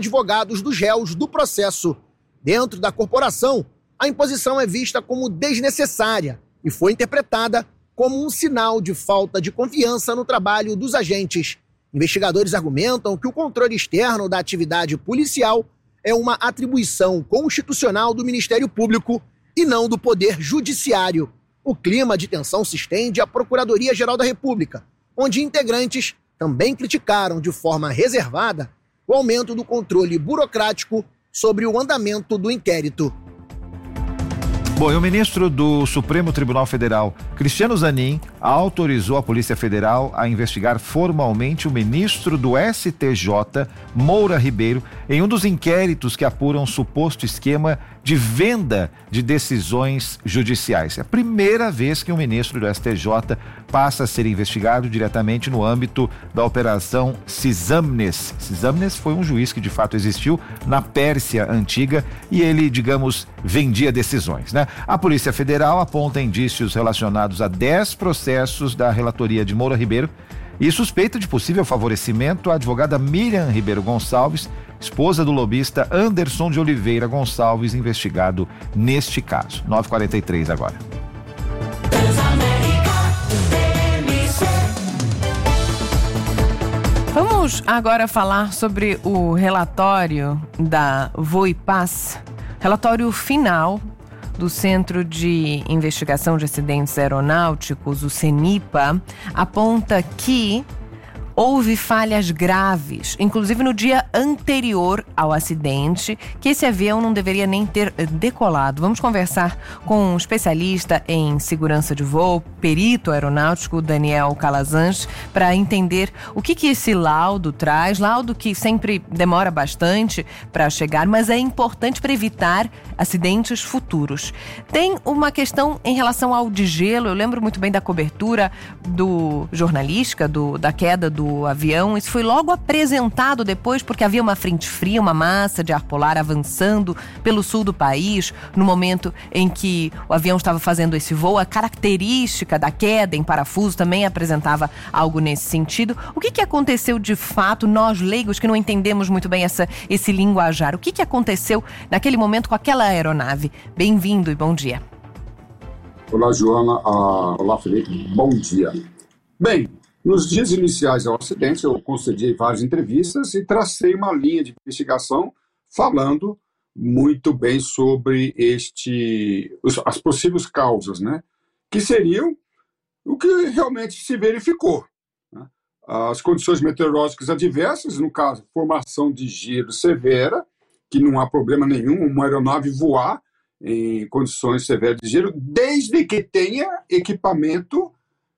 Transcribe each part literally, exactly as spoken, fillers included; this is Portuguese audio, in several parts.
advogados dos réus do processo. Dentro da corporação, a imposição é vista como desnecessária e foi interpretada como um sinal de falta de confiança no trabalho dos agentes. Investigadores argumentam que o controle externo da atividade policial é uma atribuição constitucional do Ministério Público e não do Poder Judiciário. O clima de tensão se estende à Procuradoria-Geral da República, onde integrantes também criticaram de forma reservada o aumento do controle burocrático sobre o andamento do inquérito. Bom, e o ministro do Supremo Tribunal Federal, Cristiano Zanin, autorizou a Polícia Federal a investigar formalmente o ministro do S T J, Moura Ribeiro, em um dos inquéritos que apuram um suposto esquema de venda de decisões judiciais. É a primeira vez que um ministro do S T J passa a ser investigado diretamente no âmbito da Operação Cisâmnes. Cisâmnes foi um juiz que de fato existiu na Pérsia Antiga e ele, digamos, vendia decisões, né? A Polícia Federal aponta indícios relacionados a dez processos da relatoria de Moura Ribeiro e suspeita de possível favorecimento à advogada Miriam Ribeiro Gonçalves, esposa do lobista Anderson de Oliveira Gonçalves, investigado neste caso. nove e quarenta e três agora. Vamos agora falar sobre o relatório da Voipaz, relatório final do Centro de Investigação de Acidentes Aeronáuticos, o CENIPA, aponta que houve falhas graves, inclusive no dia anterior ao acidente, que esse avião não deveria nem ter decolado. Vamos conversar com um especialista em segurança de voo, perito aeronáutico, Daniel Calazans, para entender o que, que esse laudo traz, laudo que sempre demora bastante para chegar, mas é importante para evitar acidentes futuros. Tem uma questão em relação ao degelo. Eu lembro muito bem da cobertura do jornalística, do, da queda do do avião. Isso foi logo apresentado depois porque havia uma frente fria, uma massa de ar polar avançando pelo sul do país no momento em que o avião estava fazendo esse voo. A característica da queda em parafuso também apresentava algo nesse sentido. O que, que aconteceu de fato, nós leigos que não entendemos muito bem essa, esse linguajar? O que, que aconteceu naquele momento com aquela aeronave? Bem-vindo e bom dia. Olá, Joana. Uh, olá, Felipe. Bom dia. Bem, nos dias iniciais ao acidente, eu concedi várias entrevistas e tracei uma linha de investigação falando muito bem sobre este, as possíveis causas, né? Que seriam o que realmente se verificou, né? As condições meteorológicas adversas, no caso, formação de gelo severa, que não há problema nenhum uma aeronave voar em condições severas de gelo, desde que tenha equipamento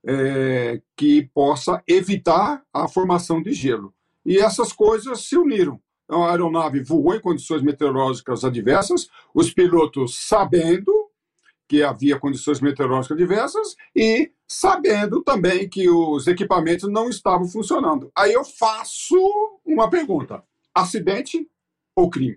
É, que possa evitar a formação de gelo. E essas coisas se uniram. A aeronave voou em condições meteorológicas adversas, os pilotos sabendo que havia condições meteorológicas adversas e sabendo também que os equipamentos não estavam funcionando. Aí eu faço uma pergunta: acidente ou crime?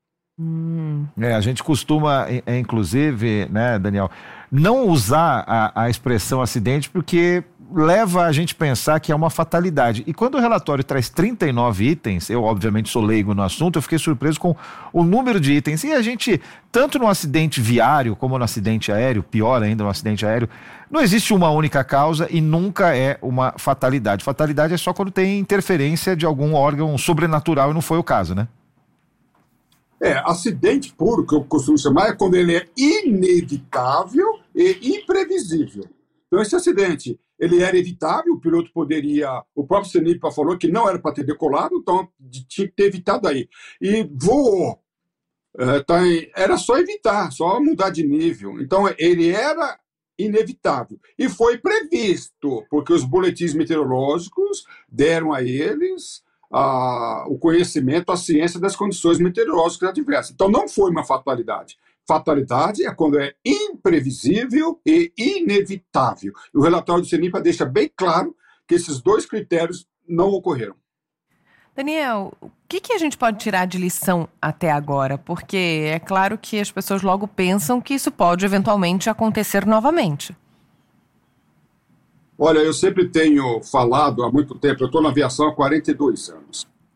Hum. É, a gente costuma, inclusive, né, Daniel, não usar a, a expressão acidente porque leva a gente a pensar que é uma fatalidade. E quando o relatório traz trinta e nove itens, eu obviamente sou leigo no assunto, eu fiquei surpreso com o número de itens. E a gente, tanto no acidente viário como no acidente aéreo, pior ainda no acidente aéreo, não existe uma única causa e nunca é uma fatalidade. Fatalidade é só quando tem interferência de algum órgão sobrenatural e não foi o caso, né? É, acidente puro, que eu costumo chamar, é quando ele é inevitável e imprevisível. Então, esse acidente, ele era evitável, o piloto poderia... O próprio CENIPA falou que não era para ter decolado, então tinha que ter evitado aí. E voou. Então, era só evitar, só mudar de nível. Então, ele era inevitável. E foi previsto, porque os boletins meteorológicos deram a eles... A, o conhecimento, a ciência das condições meteorológicas adversas. Então, não foi uma fatalidade. Fatalidade é quando é imprevisível e inevitável. E o relatório do CENIPA deixa bem claro que esses dois critérios não ocorreram. Daniel, o que, que a gente pode tirar de lição até agora? Porque é claro que as pessoas logo pensam que isso pode eventualmente acontecer novamente. Olha, eu sempre tenho falado há muito tempo, eu estou na aviação há quarenta e dois anos.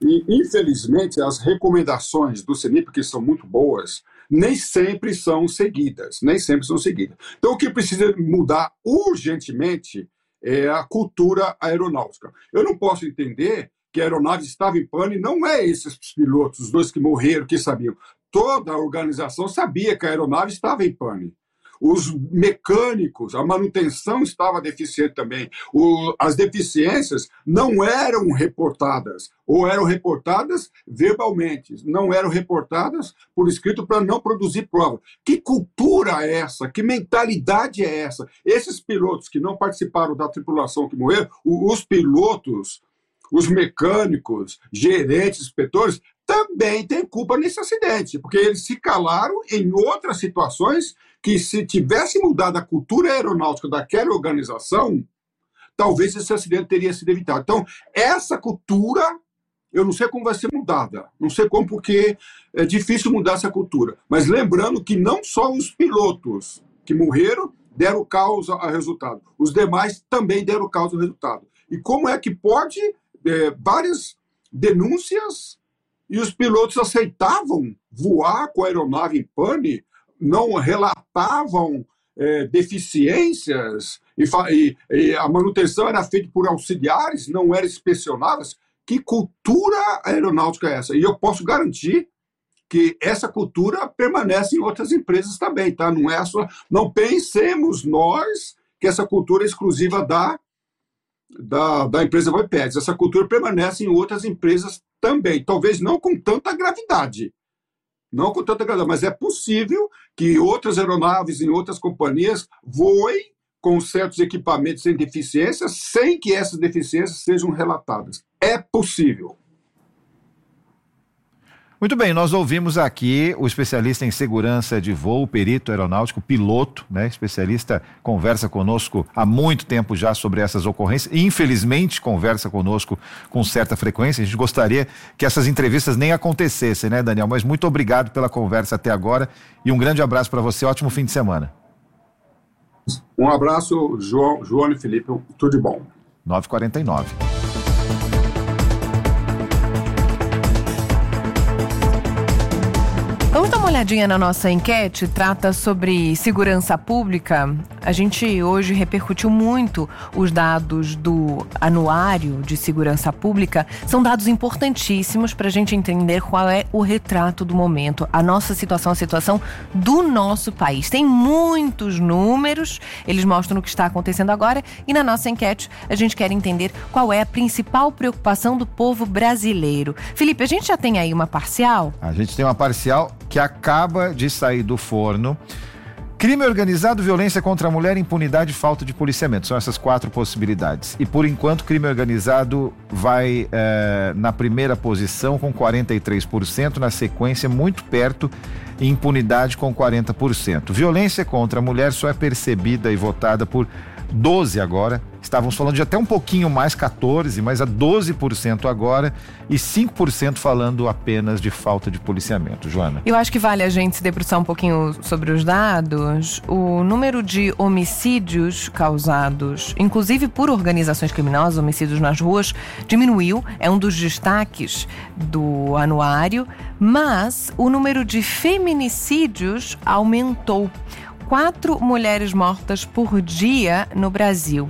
E, infelizmente, as recomendações do CENIP, que são muito boas, nem sempre são seguidas, nem sempre são seguidas. Então, o que precisa mudar urgentemente é a cultura aeronáutica. Eu não posso entender que a aeronave estava em pane, não é esses pilotos, os dois que morreram, que sabiam. Toda a organização sabia que a aeronave estava em pane. Os mecânicos, a manutenção estava deficiente também. O, as deficiências não eram reportadas, ou eram reportadas verbalmente, não eram reportadas por escrito para não produzir prova. Que cultura é essa? Que mentalidade é essa? Esses pilotos que não participaram da tripulação que morreram, os pilotos, os mecânicos, gerentes, inspetores, também têm culpa nesse acidente, porque eles se calaram em outras situações que, se tivesse mudado a cultura aeronáutica daquela organização, talvez esse acidente teria sido evitado. Então, essa cultura, eu não sei como vai ser mudada, não sei como, porque é difícil mudar essa cultura. Mas lembrando que não só os pilotos que morreram deram causa ao resultado, os demais também deram causa ao resultado. E como é que pode é, várias denúncias e os pilotos aceitavam voar com a aeronave em pane, não relatavam é, deficiências, e, e, e a manutenção era feita por auxiliares, não era inspecionada. Que cultura aeronáutica é essa? E eu posso garantir que essa cultura permanece em outras empresas também, tá? Não é só, não pensemos nós que essa cultura é exclusiva da, da, da empresa Voipeds. Essa cultura permanece em outras empresas também, talvez não com tanta gravidade, não com tanta gravidade, mas é possível que outras aeronaves em outras companhias voem com certos equipamentos sem deficiências, sem que essas deficiências sejam relatadas. É possível. Muito bem, nós ouvimos aqui o especialista em segurança de voo, perito aeronáutico, piloto, né? Especialista, conversa conosco há muito tempo já sobre essas ocorrências. Infelizmente, conversa conosco com certa frequência. A gente gostaria que essas entrevistas nem acontecessem, né, Daniel? Mas muito obrigado pela conversa até agora e um grande abraço para você. Ótimo fim de semana. Um abraço, João, João e Felipe. Tudo de bom. nove e quarenta e nove. Vamos dar uma olhadinha na nossa enquete, trata sobre segurança pública. A gente hoje repercutiu muito os dados do Anuário de Segurança Pública. São dados importantíssimos para a gente entender qual é o retrato do momento, a nossa situação, a situação do nosso país. Tem muitos números, eles mostram o que está acontecendo agora e na nossa enquete a gente quer entender qual é a principal preocupação do povo brasileiro. Felipe, a gente já tem aí uma parcial? A gente tem uma parcial que acaba de sair do forno. Crime organizado, violência contra a mulher, impunidade e falta de policiamento. São essas quatro possibilidades. E por enquanto, crime organizado vai eh, na primeira posição com quarenta e três por cento, na sequência muito perto, e impunidade com quarenta por cento. Violência contra a mulher só é percebida e votada por doze agora. Estávamos falando de até um pouquinho mais, quatorze, mas a doze por cento agora e cinco por cento falando apenas de falta de policiamento. Joana? Eu acho que vale a gente se debruçar um pouquinho sobre os dados. O número de homicídios causados, inclusive por organizações criminosas, homicídios nas ruas, diminuiu, é um dos destaques do anuário, mas o número de feminicídios aumentou. Quatro mulheres mortas por dia no Brasil.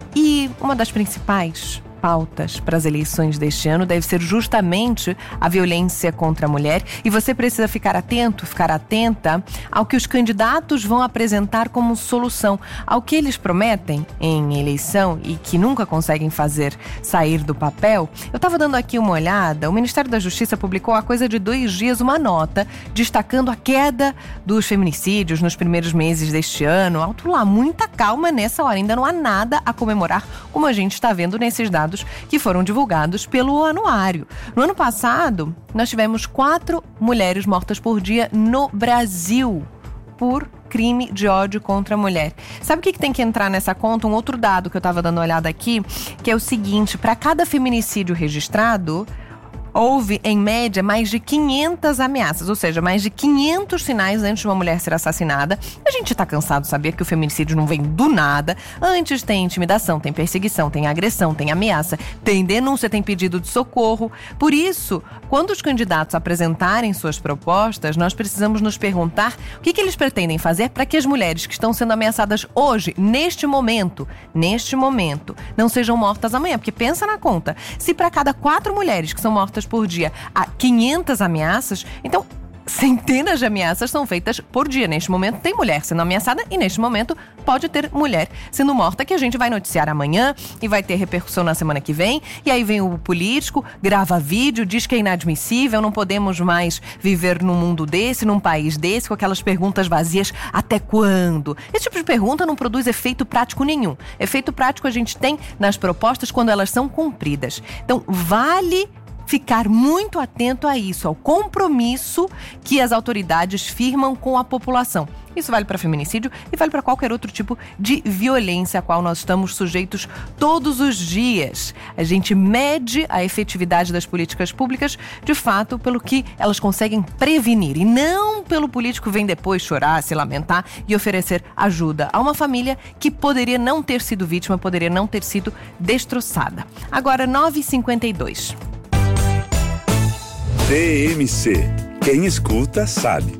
E uma das principais pautas para as eleições deste ano deve ser justamente a violência contra a mulher. E você precisa ficar atento, ficar atenta ao que os candidatos vão apresentar como solução, ao que eles prometem em eleição e que nunca conseguem fazer sair do papel. Eu estava dando aqui uma olhada, o Ministério da Justiça publicou há coisa de dois dias uma nota destacando a queda dos feminicídios nos primeiros meses deste ano. Alto lá, muita calma nessa hora, ainda não há nada a comemorar, como a gente está vendo nesses dados que foram divulgados pelo anuário. No ano passado, nós tivemos quatro mulheres mortas por dia no Brasil por crime de ódio contra a mulher. Sabe o que, que tem que entrar nessa conta? Um outro dado que eu estava dando uma olhada aqui, que é o seguinte: para cada feminicídio registrado, houve, em média, mais de quinhentas ameaças, ou seja, mais de quinhentos sinais antes de uma mulher ser assassinada. A gente tá cansado de saber que o feminicídio não vem do nada. Antes tem intimidação, tem perseguição, tem agressão, tem ameaça, tem denúncia, tem pedido de socorro. Por isso, quando os candidatos apresentarem suas propostas, nós precisamos nos perguntar o que, que eles pretendem fazer para que as mulheres que estão sendo ameaçadas hoje, neste momento, neste momento, não sejam mortas amanhã. Porque pensa na conta, se para cada quatro mulheres que são mortas por dia há quinhentas ameaças, então centenas de ameaças são feitas por dia. Neste momento tem mulher sendo ameaçada e neste momento pode ter mulher sendo morta, que a gente vai noticiar amanhã e vai ter repercussão na semana que vem. E aí vem o político, grava vídeo, diz que é inadmissível, não podemos mais viver num mundo desse, num país desse, com aquelas perguntas vazias, até quando? Esse tipo de pergunta não produz efeito prático nenhum. Efeito prático a gente tem nas propostas quando elas são cumpridas. Então vale ficar muito atento a isso, ao compromisso que as autoridades firmam com a população. Isso vale para feminicídio e vale para qualquer outro tipo de violência a qual nós estamos sujeitos todos os dias. A gente mede a efetividade das políticas públicas, de fato, pelo que elas conseguem prevenir e não pelo político vem depois chorar, se lamentar e oferecer ajuda a uma família que poderia não ter sido vítima, poderia não ter sido destroçada. Agora, nove e cinquenta e dois. T M C. Quem escuta sabe.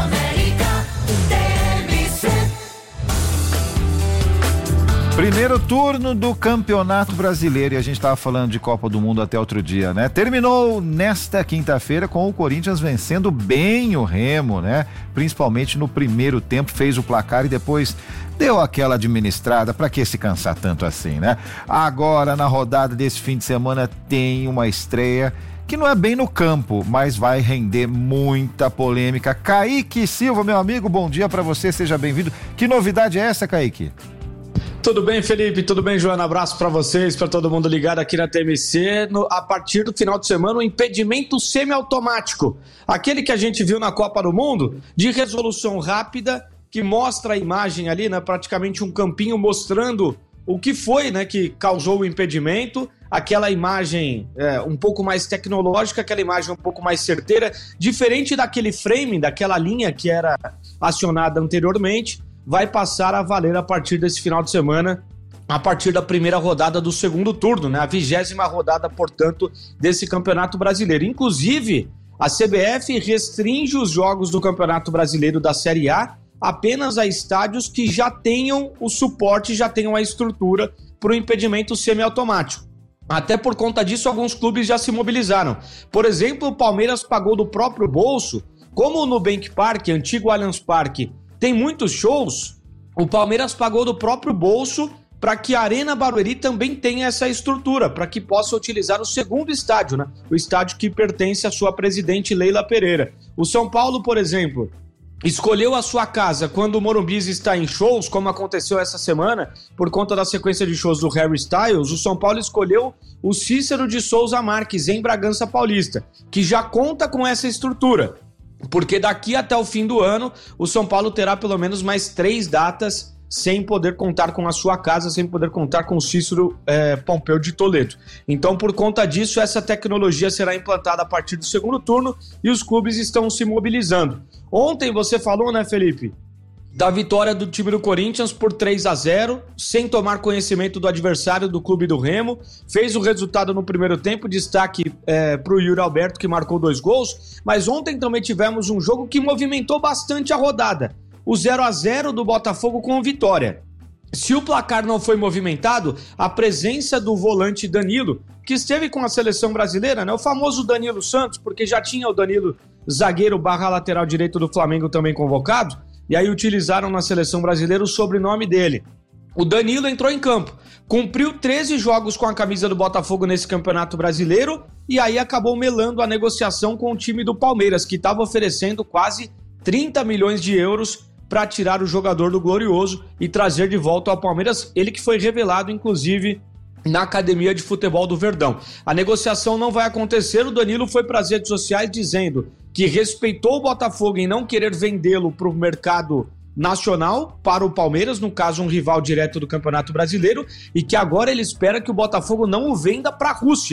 Primeiro turno do Campeonato Brasileiro, e a gente estava falando de Copa do Mundo até outro dia, né? Terminou nesta quinta-feira com o Corinthians vencendo bem o Remo, né? Principalmente no primeiro tempo, fez o placar e depois deu aquela administrada. Pra que se cansar tanto assim, né? Agora, na rodada desse fim de semana, tem uma estreia que não é bem no campo, mas vai render muita polêmica. Kaique Silva, meu amigo, bom dia pra você, seja bem-vindo. Que novidade é essa, Kaique? Tudo bem, Felipe? Tudo bem, Joana? Abraço pra vocês, pra todo mundo ligado aqui na T M C. No, a partir do final de semana, o impedimento semiautomático. Aquele que a gente viu na Copa do Mundo, de resolução rápida, que mostra a imagem ali, né? Praticamente um campinho mostrando o que foi, né, que causou o impedimento. Aquela imagem é, um pouco mais tecnológica, aquela imagem um pouco mais certeira, diferente daquele frame, daquela linha que era acionada anteriormente, vai passar a valer a partir desse final de semana, a partir da primeira rodada do segundo turno, né? A vigésima rodada, portanto, desse Campeonato Brasileiro. Inclusive, a C B F restringe os jogos do Campeonato Brasileiro da Série A apenas a estádios que já tenham o suporte, já tenham a estrutura para o impedimento semiautomático. Até por conta disso, alguns clubes já se mobilizaram. Por exemplo, o Palmeiras pagou do próprio bolso. Como o Nubank Park, antigo Allianz Parque, tem muitos shows, o Palmeiras pagou do próprio bolso para que a Arena Barueri também tenha essa estrutura, para que possa utilizar o segundo estádio, né? O estádio que pertence à sua presidente Leila Pereira. O São Paulo, por exemplo, escolheu a sua casa quando o Morumbi está em shows, como aconteceu essa semana, por conta da sequência de shows do Harry Styles. O São Paulo escolheu o Cícero de Souza Marques, em Bragança Paulista, que já conta com essa estrutura, porque daqui até o fim do ano, o São Paulo terá pelo menos mais três datas sem poder contar com a sua casa, sem poder contar com o Cícero é, Pompeu de Toledo. Então, por conta disso, essa tecnologia será implantada a partir do segundo turno e os clubes estão se mobilizando. Ontem você falou, né, Felipe, da vitória do time do Corinthians por três a zero, sem tomar conhecimento do adversário do clube do Remo, fez o resultado no primeiro tempo, destaque é, para o Yuri Alberto, que marcou dois gols, mas ontem também tivemos um jogo que movimentou bastante a rodada, o zero a zero do Botafogo com o Vitória. Se o placar não foi movimentado, a presença do volante Danilo, que esteve com a seleção brasileira, né, o famoso Danilo Santos, porque já tinha o Danilo zagueiro barra lateral direito do Flamengo também convocado, e aí utilizaram na seleção brasileira o sobrenome dele. O Danilo entrou em campo, cumpriu treze jogos com a camisa do Botafogo nesse Campeonato Brasileiro, e aí acabou melando a negociação com o time do Palmeiras, que estava oferecendo quase trinta milhões de euros para tirar o jogador do Glorioso e trazer de volta ao Palmeiras, ele que foi revelado, inclusive, na Academia de Futebol do Verdão. A negociação não vai acontecer, o Danilo foi para as redes sociais dizendo que respeitou o Botafogo em não querer vendê-lo para o mercado nacional, para o Palmeiras, no caso um rival direto do Campeonato Brasileiro, e que agora ele espera que o Botafogo não o venda para a Rússia,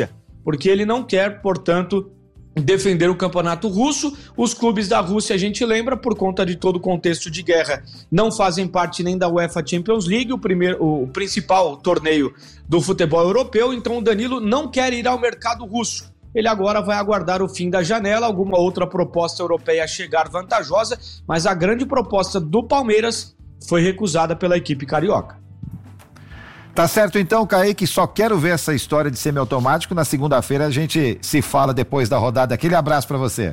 porque ele não quer, portanto, defender o campeonato russo. Os clubes da Rússia, a gente lembra, por conta de todo o contexto de guerra, não fazem parte nem da UEFA Champions League, o, primeiro, o principal torneio do futebol europeu, então o Danilo não quer ir ao mercado russo. Ele agora vai aguardar o fim da janela, alguma outra proposta europeia chegar vantajosa, mas a grande proposta do Palmeiras foi recusada pela equipe carioca. Tá certo então, Kaique, só quero ver essa história de semiautomático. Na segunda-feira a gente se fala depois da rodada. Aquele abraço para você.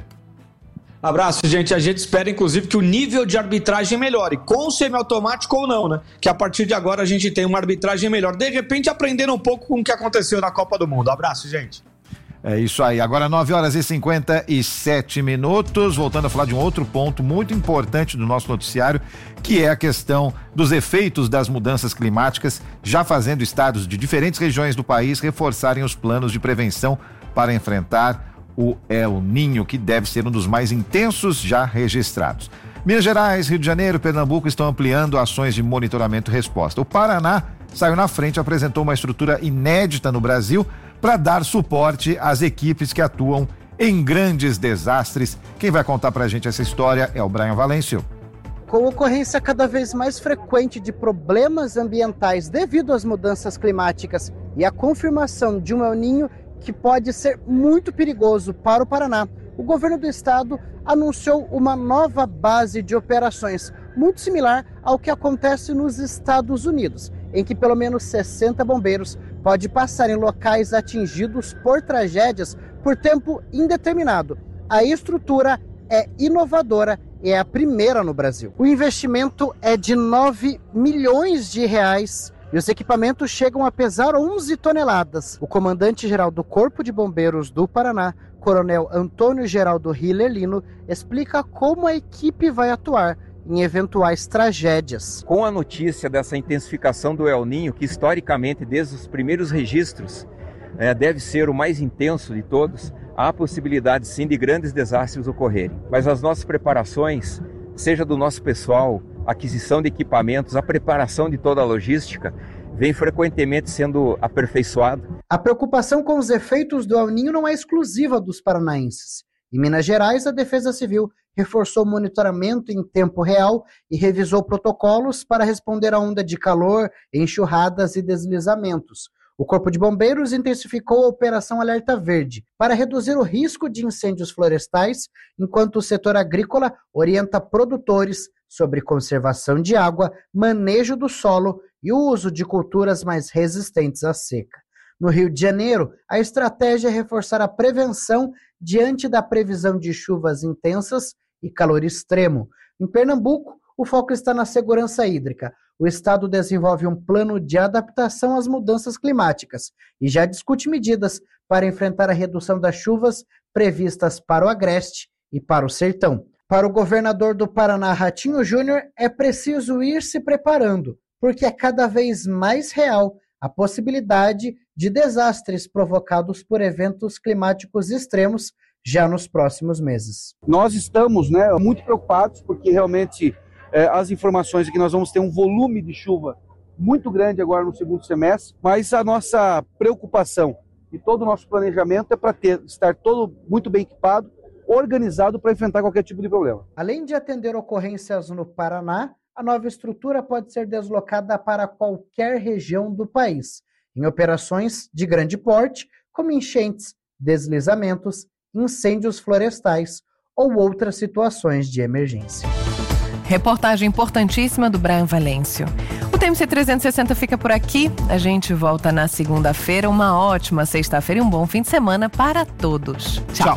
Abraço, gente. A gente espera, inclusive, que o nível de arbitragem melhore, com o semiautomático ou não, né? Que a partir de agora a gente tem uma arbitragem melhor. De repente, aprendendo um pouco com o que aconteceu na Copa do Mundo. Abraço, gente. É isso aí, agora nove horas e cinquenta e sete minutos, voltando a falar de um outro ponto muito importante do nosso noticiário, que é a questão dos efeitos das mudanças climáticas, já fazendo estados de diferentes regiões do país reforçarem os planos de prevenção para enfrentar o El Niño, que deve ser um dos mais intensos já registrados. Minas Gerais, Rio de Janeiro, Pernambuco estão ampliando ações de monitoramento e resposta. O Paraná saiu na frente, apresentou uma estrutura inédita no Brasil para dar suporte às equipes que atuam em grandes desastres. Quem vai contar para a gente essa história é o Brian Valêncio. Com ocorrência cada vez mais frequente de problemas ambientais devido às mudanças climáticas e a confirmação de um El Niño que pode ser muito perigoso para o Paraná, o governo do estado anunciou uma nova base de operações, muito similar ao que acontece nos Estados Unidos, em que pelo menos sessenta bombeiros podem passar em locais atingidos por tragédias por tempo indeterminado. A estrutura é inovadora e é a primeira no Brasil. O investimento é de nove milhões de reais e os equipamentos chegam a pesar onze toneladas. O comandante-geral do Corpo de Bombeiros do Paraná, Coronel Antônio Geraldo Hiller Lino, explica como a equipe vai atuar em eventuais tragédias. Com a notícia dessa intensificação do El Niño, que historicamente, desde os primeiros registros, é, deve ser o mais intenso de todos, há possibilidade sim de grandes desastres ocorrerem. Mas as nossas preparações, seja do nosso pessoal, aquisição de equipamentos, a preparação de toda a logística, vem frequentemente sendo aperfeiçoada. A preocupação com os efeitos do El Niño não é exclusiva dos paranaenses. Em Minas Gerais, a Defesa Civil reforçou o monitoramento em tempo real e revisou protocolos para responder à onda de calor, enxurradas e deslizamentos. O Corpo de Bombeiros intensificou a Operação Alerta Verde para reduzir o risco de incêndios florestais, enquanto o setor agrícola orienta produtores sobre conservação de água, manejo do solo e o uso de culturas mais resistentes à seca. No Rio de Janeiro, a estratégia é reforçar a prevenção diante da previsão de chuvas intensas e calor extremo. Em Pernambuco, o foco está na segurança hídrica. O estado desenvolve um plano de adaptação às mudanças climáticas e já discute medidas para enfrentar a redução das chuvas previstas para o Agreste e para o Sertão. Para o governador do Paraná, Ratinho Júnior, é preciso ir se preparando, porque é cada vez mais real a possibilidade de desastres provocados por eventos climáticos extremos já nos próximos meses. Nós estamos né, muito preocupados porque realmente é, as informações é que nós vamos ter um volume de chuva muito grande agora no segundo semestre, mas a nossa preocupação e todo o nosso planejamento é para ter, estar todo muito bem equipado, organizado para enfrentar qualquer tipo de problema. Além de atender ocorrências no Paraná, a nova estrutura pode ser deslocada para qualquer região do país, em operações de grande porte, como enchentes, deslizamentos, incêndios florestais ou outras situações de emergência. Reportagem importantíssima do Brian Valêncio. O T M C trezentos e sessenta fica por aqui. A gente volta na segunda-feira. Uma ótima sexta-feira e um bom fim de semana para todos. Tchau. Tchau.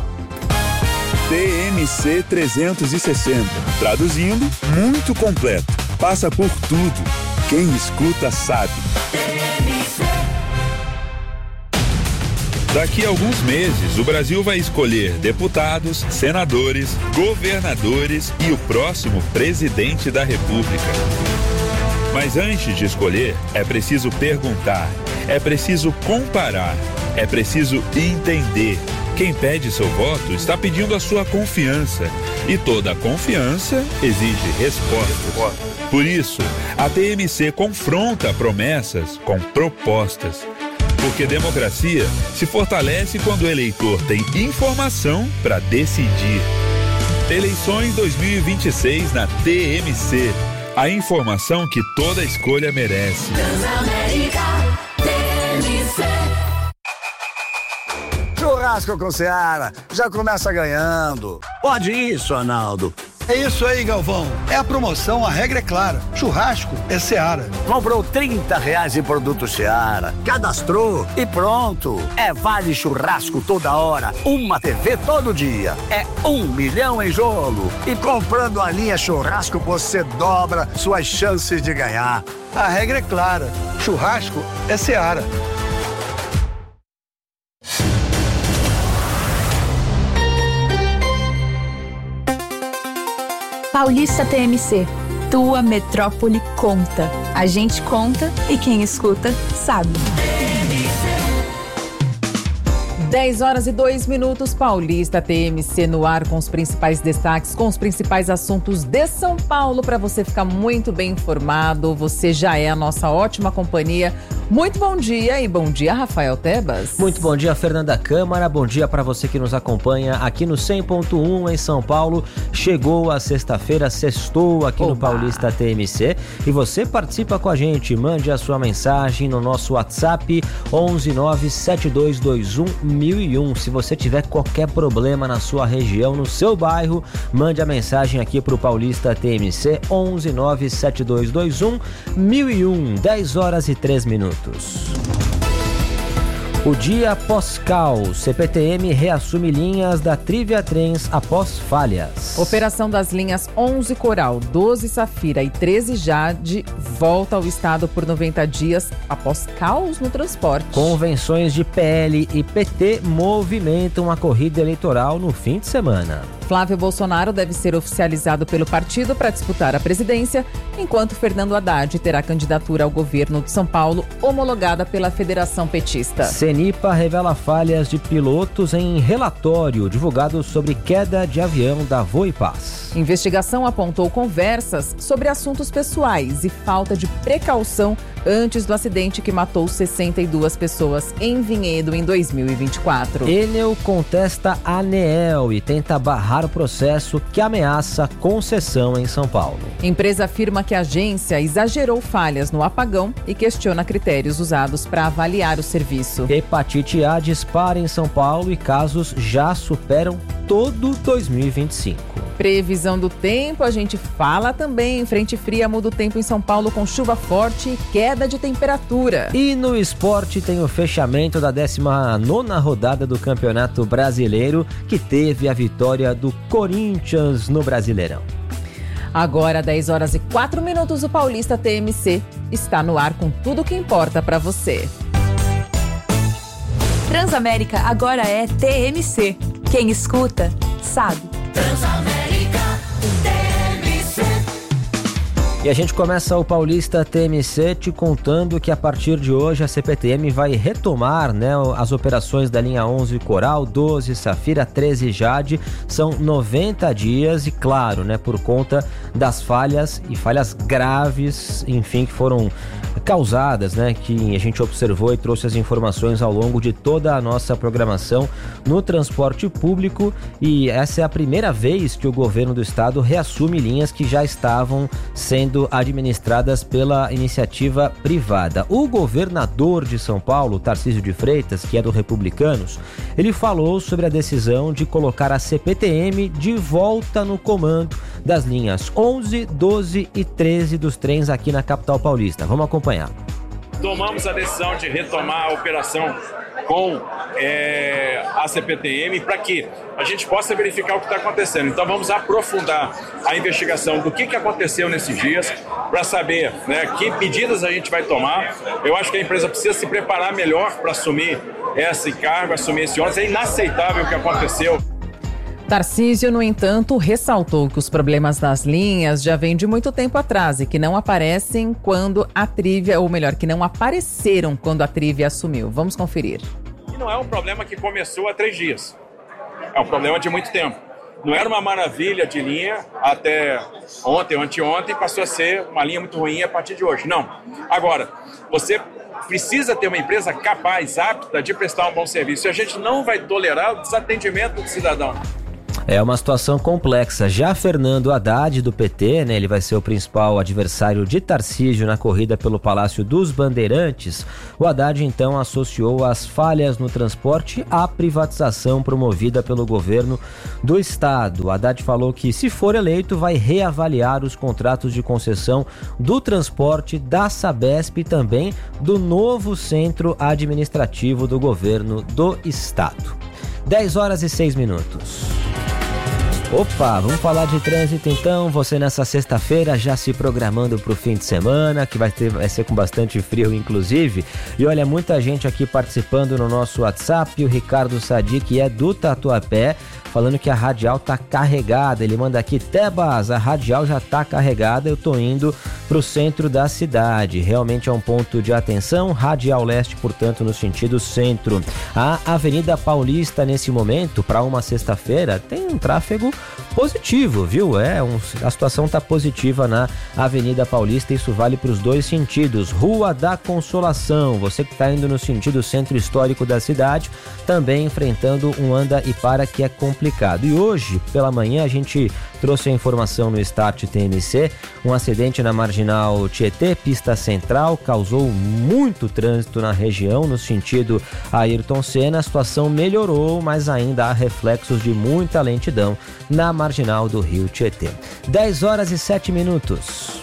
T M C trezentos e sessenta. Traduzindo, muito completo. Passa por tudo. Quem escuta sabe. Daqui a alguns meses, o Brasil vai escolher deputados, senadores, governadores e o próximo presidente da República. Mas antes de escolher, é preciso perguntar, é preciso comparar, é preciso entender. Quem pede seu voto está pedindo a sua confiança. E toda confiança exige respostas. Por isso, a T M C confronta promessas com propostas. Porque democracia se fortalece quando o eleitor tem informação para decidir. Eleições dois mil e vinte e seis na T M C. A informação que toda escolha merece. Transamérica, T M C. Churrasco com Seara já começa ganhando. Pode isso, Arnaldo. É isso aí, Galvão. É a promoção, a regra é clara. Churrasco é Seara. Comprou trinta reais em produto Seara, cadastrou e pronto. É vale churrasco toda hora, uma T V todo dia. É um milhão em jogo. E comprando a linha churrasco, você dobra suas chances de ganhar. A regra é clara. Churrasco é Seara. Paulista T M C, tua metrópole conta. A gente conta e quem escuta sabe. dez horas e dois minutos, Paulista T M C no ar com os principais destaques, com os principais assuntos de São Paulo, para você ficar muito bem informado. Você já é a nossa ótima companhia. Muito bom dia e bom dia, Rafael Tebas. Muito bom dia, Fernanda Câmara. Bom dia para você que nos acompanha aqui no cem ponto um em São Paulo. Chegou a sexta-feira, sextou aqui Oba. no Paulista T M C e você participa com a gente. Mande a sua mensagem no nosso WhatsApp onze nove sete dois dois um mil e um. Se você tiver qualquer problema na sua região, no seu bairro, mande a mensagem aqui para o Paulista T M C onze nove sete dois dois um mil e um. dez horas e três minutos. O dia pós-cal, C P T M reassume linhas da Trivia Trens após falhas. Operação das linhas onze Coral, doze Safira e treze Jade volta ao estado por noventa dias após caos no transporte. Convenções de P L e P T movimentam a corrida eleitoral no fim de semana. Flávio Bolsonaro deve ser oficializado pelo partido para disputar a presidência, enquanto Fernando Haddad terá candidatura ao governo de São Paulo homologada pela Federação Petista. Cenipa revela falhas de pilotos em relatório divulgado sobre queda de avião da Voipaz. Investigação apontou conversas sobre assuntos pessoais e falta de precaução antes do acidente que matou sessenta e duas pessoas em Vinhedo em dois mil e vinte e quatro. Enel contesta a ANEEL e tenta barrar o processo que ameaça concessão em São Paulo. Empresa afirma que a agência exagerou falhas no apagão e questiona critérios usados para avaliar o serviço. Hepatite A dispara em São Paulo e casos já superam todo dois mil e vinte e cinco. Previsão do tempo, a gente fala também. Frente fria muda o tempo em São Paulo com chuva forte e queda de temperatura. E no esporte tem o fechamento da décima nona rodada do Campeonato Brasileiro, que teve a vitória do Corinthians no Brasileirão. Agora, dez horas e quatro minutos, o Paulista T M C está no ar com tudo o que importa para você. Transamérica agora é T M C. Quem escuta, sabe. Transamérica, T M C. E a gente começa o Paulista T M C te contando que a partir de hoje a C P T M vai retomar, né, as operações da linha onze Coral, doze Safira, treze Jade. São noventa dias e, claro, né, por conta das falhas e falhas graves, enfim, que foram causadas, né, que a gente observou e trouxe as informações ao longo de toda a nossa programação no transporte público. E essa é a primeira vez que o governo do estado reassume linhas que já estavam sendo administradas pela iniciativa privada. O governador de São Paulo, Tarcísio de Freitas, que é do Republicanos, ele falou sobre a decisão de colocar a C P T M de volta no comando das linhas onze, doze e treze dos trens aqui na capital paulista. Vamos acompanhar. Tomamos a decisão de retomar a operação com é, a C P T M para que a gente possa verificar o que está acontecendo. Então vamos aprofundar a investigação do que, que aconteceu nesses dias para saber, né, que medidas a gente vai tomar. Eu acho que a empresa precisa se preparar melhor para assumir esse cargo, assumir esse ônibus. É inaceitável o que aconteceu. Tarcísio, no entanto, ressaltou que os problemas das linhas já vêm de muito tempo atrás e que não aparecem quando a Trivia, ou melhor, que não apareceram quando a Trivia assumiu. Vamos conferir. E não é um problema que começou há três dias. É um problema de muito tempo. Não era uma maravilha de linha até ontem, anteontem, passou a ser uma linha muito ruim a partir de hoje. Não. Agora, você precisa ter uma empresa capaz, apta de prestar um bom serviço. E a gente não vai tolerar o desatendimento do cidadão. É uma situação complexa. Já Fernando Haddad, do P T, né, ele vai ser o principal adversário de Tarcísio na corrida pelo Palácio dos Bandeirantes. O Haddad, então, associou as falhas no transporte à privatização promovida pelo governo do estado. O Haddad falou que, se for eleito, vai reavaliar os contratos de concessão do transporte da Sabesp e também do novo centro administrativo do governo do estado. dez horas e seis minutos. Opa, vamos falar de trânsito então. Você nessa sexta-feira já se programando para o fim de semana, que vai, ter, vai ser com bastante frio inclusive. E olha, muita gente aqui participando no nosso WhatsApp. O Ricardo Sadi, que é do Tatuapé, falando que a radial tá carregada. Ele manda aqui: Tebas, a radial já tá carregada, eu tô indo pro centro da cidade. Realmente é um ponto de atenção. Radial Leste, portanto, no sentido centro. A Avenida Paulista, nesse momento, para uma sexta-feira, tem um tráfego positivo, viu? É, um, a situação tá positiva na Avenida Paulista, isso vale para os dois sentidos. Rua da Consolação, você que tá indo no sentido centro histórico da cidade, também enfrentando um anda e para que é complicado. E hoje, pela manhã, a gente trouxe a informação no Start T M C, um acidente na Marginal Tietê, pista central, causou muito trânsito na região, no sentido Ayrton Senna. A situação melhorou, mas ainda há reflexos de muita lentidão na Marginal do Rio Tietê. dez horas e sete minutos.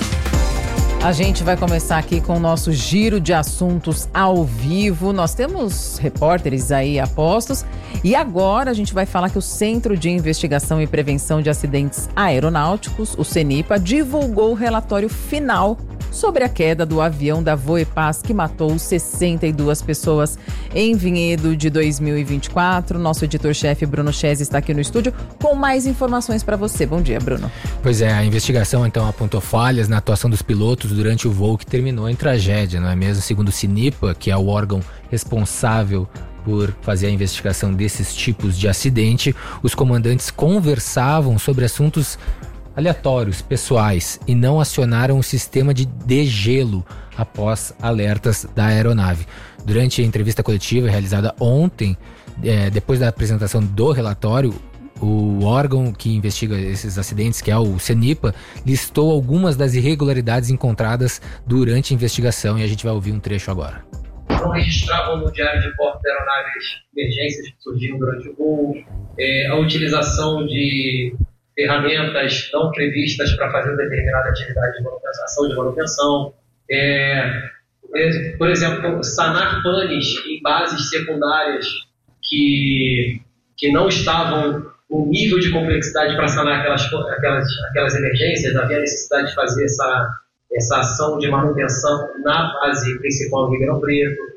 A gente vai começar aqui com o nosso giro de assuntos ao vivo. Nós temos repórteres aí a postos e agora a gente vai falar que o Centro de Investigação e Prevenção de Acidentes Aeronáuticos, o CENIPA, divulgou o relatório final sobre a queda do avião da Voepaz que matou sessenta e duas pessoas em Vinhedo de dois mil e vinte e quatro. Nosso editor-chefe Bruno Chese está aqui no estúdio com mais informações para você. Bom dia, Bruno. Pois é, a investigação então apontou falhas na atuação dos pilotos durante o voo que terminou em tragédia, não é mesmo? Segundo o CENIPA, que é o órgão responsável por fazer a investigação desses tipos de acidente, os comandantes conversavam sobre assuntos aleatórios, pessoais, e não acionaram o sistema de degelo após alertas da aeronave. Durante a entrevista coletiva realizada ontem, é, depois da apresentação do relatório, o órgão que investiga esses acidentes, que é o CENIPA, listou algumas das irregularidades encontradas durante a investigação e a gente vai ouvir um trecho agora. Não registravam no diário de bordo da aeronave emergências que surgiram durante o voo, é, a utilização de ferramentas não previstas para fazer determinada atividade de manutenção, de manutenção. É, é, por exemplo, sanar panes em bases secundárias que, que não estavam com nível de complexidade para sanar aquelas, aquelas, aquelas emergências. Havia necessidade de fazer essa, essa ação de manutenção na base principal do Ribeirão Preto.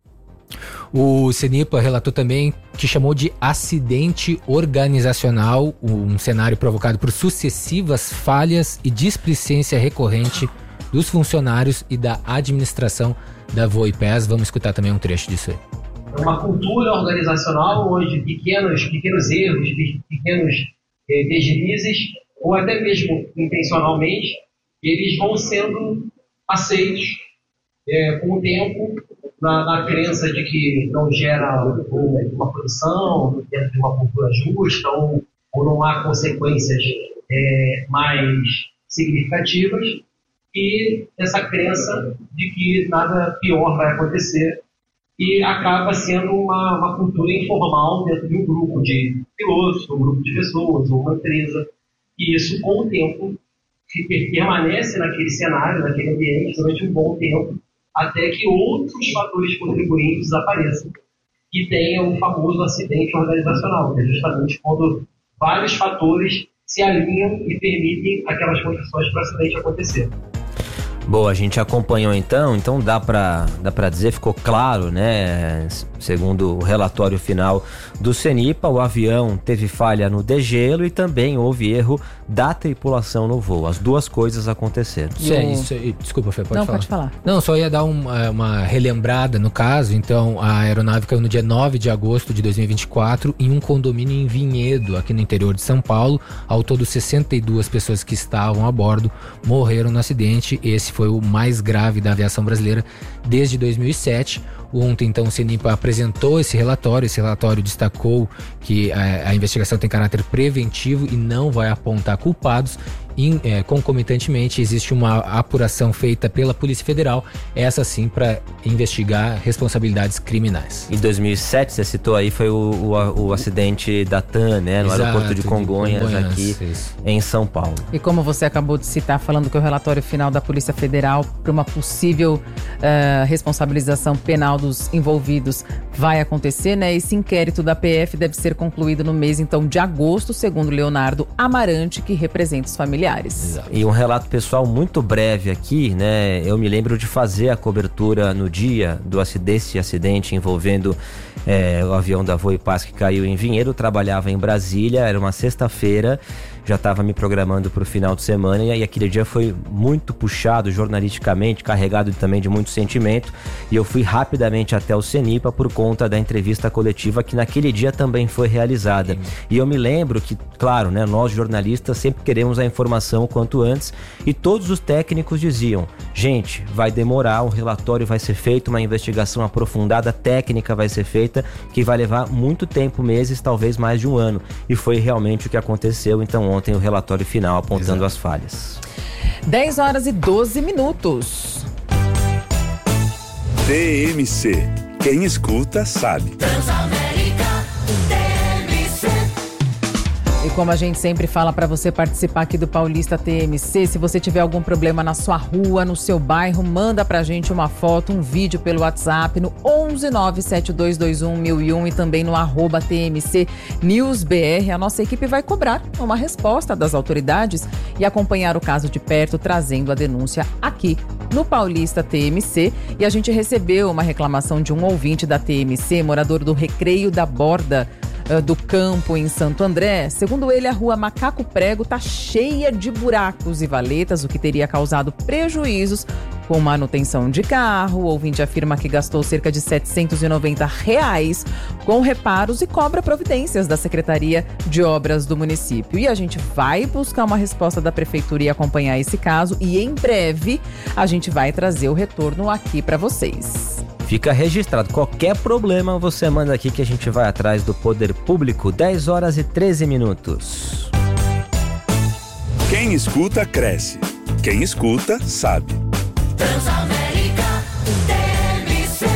O CENIPA relatou também que chamou de acidente organizacional, um cenário provocado por sucessivas falhas e displicência recorrente dos funcionários e da administração da Voepaz. Vamos escutar também um trecho disso aí. É uma cultura organizacional onde pequenos, pequenos erros, pequenos eh, deslizes, ou até mesmo intencionalmente, eles vão sendo aceitos eh, com o tempo, Na, na crença de que não gera uma produção dentro de uma cultura justa ou, ou não há consequências é, mais significativas, e essa crença de que nada pior vai acontecer, e acaba sendo uma, uma cultura informal dentro de um grupo de pilotos, um grupo de pessoas, ou uma empresa, e isso com o tempo permanece naquele cenário, naquele ambiente durante um bom tempo, até que outros fatores contribuintes apareçam e tenha o famoso acidente organizacional, que é justamente quando vários fatores se alinham e permitem aquelas condições para o acidente acontecer. Boa, a gente acompanhou então, então dá para dá para dizer, ficou claro, né? Segundo o relatório final do CENIPA, o avião teve falha no degelo e também houve erro da tripulação no voo. As duas coisas aconteceram. Sim, isso, desculpa, Fê, pode Não, falar. pode falar. Não, só ia dar uma, uma relembrada no caso. Então, a aeronave caiu no dia nove de agosto de dois mil e vinte e quatro em um condomínio em Vinhedo, aqui no interior de São Paulo. Ao todo, sessenta e duas pessoas que estavam a bordo morreram no acidente. Esse foi o mais grave da aviação brasileira desde dois mil e sete. Ontem, então, o CENIPA apresentou esse relatório. Esse relatório destacou que a, a investigação tem caráter preventivo e não vai apontar culpados. In, é, concomitantemente, existe uma apuração feita pela Polícia Federal, essa sim, para investigar responsabilidades criminais. Em dois mil e sete, você citou aí, foi o, o, o acidente da TAM, né, no Exato, aeroporto de Congonhas, de Congonhas aqui isso. em São Paulo. E como você acabou de citar, falando que o relatório final da Polícia Federal para uma possível uh, responsabilização penal dos envolvidos vai acontecer, né? Esse inquérito da P F deve ser concluído no mês, então, de agosto, segundo Leonardo Amarante, que representa os familiares. Exato. E um relato pessoal muito breve aqui, né? Eu me lembro de fazer a cobertura no dia do acidente, acidente envolvendo é, o avião da Voipaz que caiu em Vinhedo. Eu trabalhava em Brasília, era uma sexta-feira. Já estava me programando para o final de semana e aí aquele dia foi muito puxado jornalisticamente, carregado também de muito sentimento, e eu fui rapidamente até o CENIPA por conta da entrevista coletiva que naquele dia também foi realizada. Sim. E eu me lembro que, claro, né, nós jornalistas sempre queremos a informação o quanto antes, e todos os técnicos diziam: gente, vai demorar, um relatório vai ser feito, uma investigação aprofundada, técnica vai ser feita, que vai levar muito tempo, meses, talvez mais de um ano. E foi realmente o que aconteceu. Então ontem o relatório final apontando Exato. as falhas. dez horas e doze minutos. T M C. Quem escuta sabe. E como a gente sempre fala para você participar aqui do Paulista T M C, se você tiver algum problema na sua rua, no seu bairro, manda pra gente uma foto, um vídeo pelo WhatsApp no onze nove sete dois dois um mil e um e também no arroba T M C News B R. A nossa equipe vai cobrar uma resposta das autoridades e acompanhar o caso de perto, trazendo a denúncia aqui no Paulista T M C. E a gente recebeu uma reclamação de um ouvinte da T M C, morador do Recreio da Borda do Campo, em Santo André. Segundo ele, a rua Macaco Prego está cheia de buracos e valetas, o que teria causado prejuízos com manutenção de carro. O ouvinte afirma que gastou cerca de setecentos e noventa reais com reparos e cobra providências da Secretaria de Obras do município. E a gente vai buscar uma resposta da Prefeitura e acompanhar esse caso, e em breve a gente vai trazer o retorno aqui para vocês. Fica registrado, qualquer problema você manda aqui que a gente vai atrás do poder público. dez horas e treze minutos. Quem escuta, cresce. Quem escuta, sabe. Transamérica T M C.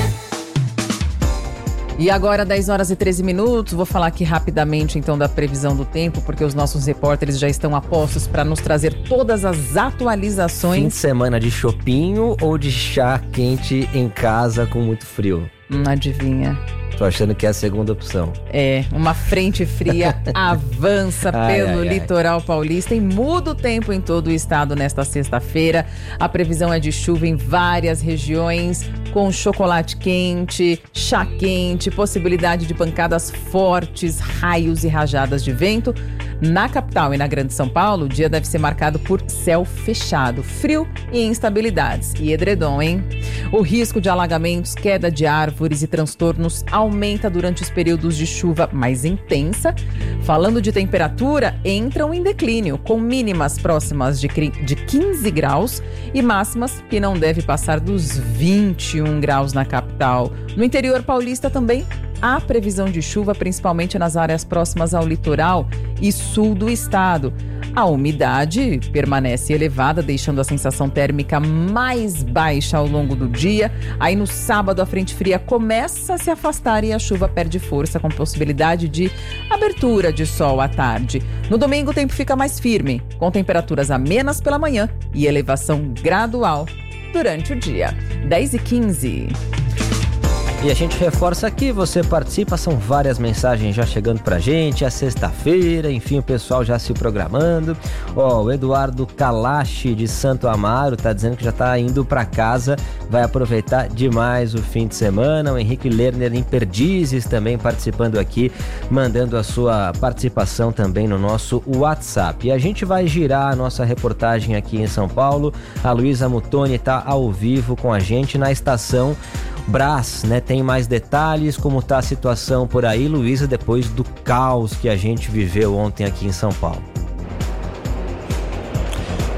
E agora, dez horas e treze minutos, vou falar aqui rapidamente então da previsão do tempo, porque os nossos repórteres já estão a postos para nos trazer todas as atualizações. Fim de semana de chopinho ou de chá quente em casa com muito frio? Hum, adivinha. Tô achando que é a segunda opção. É, uma frente fria avança ai, pelo ai, litoral ai. paulista e muda o tempo em todo o estado nesta sexta-feira. A previsão é de chuva em várias regiões, com chocolate quente, chá quente, possibilidade de pancadas fortes, raios e rajadas de vento. Na capital e na Grande São Paulo, o dia deve ser marcado por céu fechado, frio e instabilidades. E edredom, hein? O risco de alagamentos, queda de árvores e transtornos aumenta durante os períodos de chuva mais intensa. Falando de temperatura, entram em declínio, com mínimas próximas de quinze graus e máximas que não deve passar dos vinte e um graus na capital. No interior paulista também há previsão de chuva, principalmente nas áreas próximas ao litoral e sul do estado. A umidade permanece elevada, deixando a sensação térmica mais baixa ao longo do dia. Aí no sábado a frente fria começa a se afastar e a chuva perde força, com possibilidade de abertura de sol à tarde. No domingo o tempo fica mais firme, com temperaturas amenas pela manhã e elevação gradual durante o dia. dez e quinze. E a gente reforça aqui, você participa, são várias mensagens já chegando pra gente, é sexta-feira, enfim, o pessoal já se programando. Ó, o Eduardo Kalashi de Santo Amaro tá dizendo que já tá indo pra casa, vai aproveitar demais o fim de semana. O Henrique Lerner em Perdizes também participando aqui, mandando a sua participação também no nosso WhatsApp. E a gente vai girar a nossa reportagem aqui em São Paulo. A Luísa Mutoni tá ao vivo com a gente na estação Brás, né? Tem mais detalhes, como tá a situação por aí, Luísa, depois do caos que a gente viveu ontem aqui em São Paulo.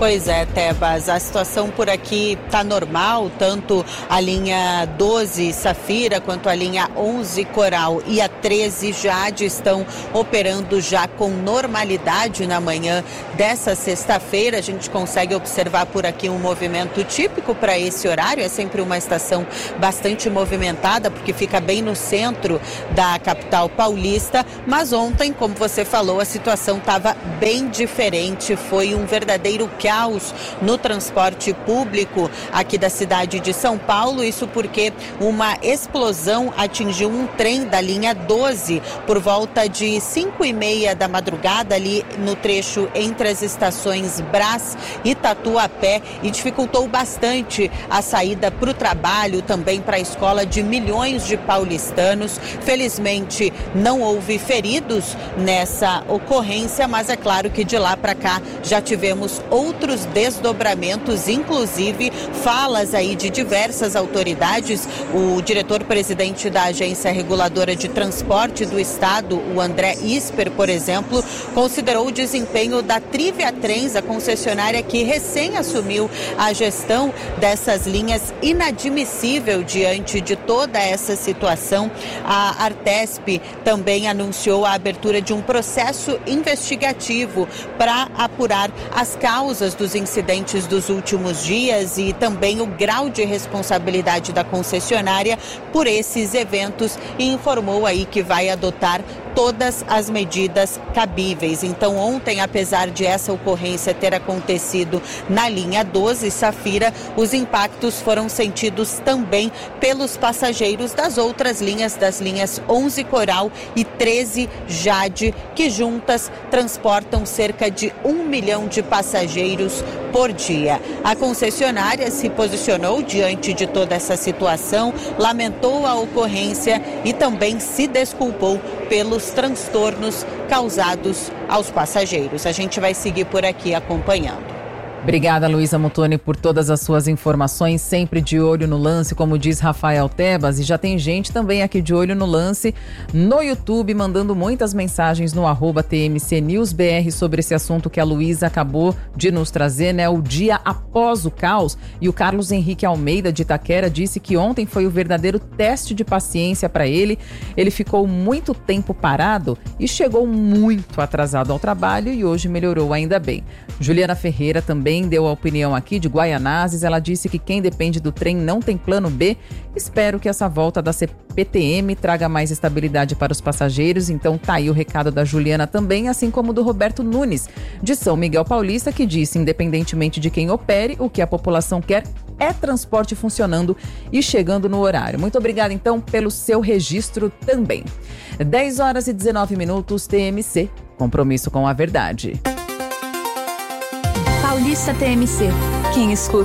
Pois é, Tebas, a situação por aqui está normal, tanto a linha doze Safira quanto a linha onze Coral e a treze Jade estão operando já com normalidade na manhã dessa sexta-feira. A gente consegue observar por aqui um movimento típico para esse horário, é sempre uma estação bastante movimentada porque fica bem no centro da capital paulista, mas ontem, como você falou, a situação estava bem diferente, foi um verdadeiro caos no transporte público aqui da cidade de São Paulo, isso porque uma explosão atingiu um trem da linha doze por volta de cinco e meia da madrugada ali no trecho entre as estações Brás e Tatuapé e dificultou bastante a saída para o trabalho, também para a escola de milhões de paulistanos. Felizmente não houve feridos nessa ocorrência, mas é claro que de lá para cá já tivemos outros outros desdobramentos, inclusive falas aí de diversas autoridades. O diretor-presidente da Agência Reguladora de Transporte do Estado, o André Isper, por exemplo, considerou o desempenho da Trivia Trens, a concessionária que recém assumiu a gestão dessas linhas, inadmissível diante de toda essa situação. A Artesp também anunciou a abertura de um processo investigativo para apurar as causas dos incidentes dos últimos dias e também o grau de responsabilidade da concessionária por esses eventos e informou aí que vai adotar todas as medidas cabíveis. Então ontem, apesar de essa ocorrência ter acontecido na linha doze Safira, os impactos foram sentidos também pelos passageiros das outras linhas, das linhas onze Coral e treze Jade, que juntas transportam cerca de um milhão de passageiros por dia. A concessionária se posicionou diante de toda essa situação, lamentou a ocorrência e também se desculpou pelos transtornos causados aos passageiros. A gente vai seguir por aqui acompanhando. Obrigada, Luísa Muttoni, por todas as suas informações, sempre de olho no lance, como diz Rafael Tebas, e já tem gente também aqui de olho no lance no YouTube, mandando muitas mensagens no arroba T M C News B R sobre esse assunto que a Luísa acabou de nos trazer, né? O dia após o caos. E o Carlos Henrique Almeida, de Itaquera, disse que ontem foi o verdadeiro teste de paciência para ele. Ele ficou muito tempo parado e chegou muito atrasado ao trabalho e hoje melhorou ainda bem. Juliana Ferreira também deu a opinião aqui de Guaianazes. Ela disse que quem depende do trem não tem plano B. Espero que essa volta da C P T M traga mais estabilidade para os passageiros. Então tá aí o recado da Juliana também, assim como do Roberto Nunes, de São Miguel Paulista, que disse, independentemente de quem opere, o que a população quer é transporte funcionando e chegando no horário. Muito obrigada, então, pelo seu registro também. dez horas e dezenove minutos, T M C, compromisso com a verdade. Paulista T M C. Quem escuta